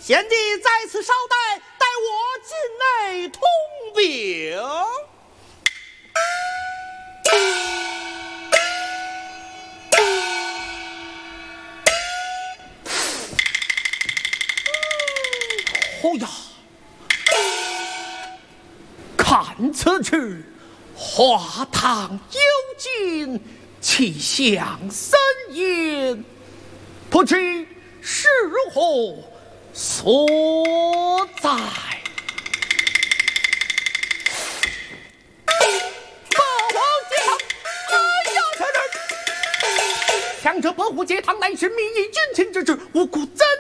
贤弟在此稍待，待我进内通禀。哦呀，看此去，花堂幽静，气象森严，不知是何所在？强者保护街堂，乃是民意君亲之志，无故怎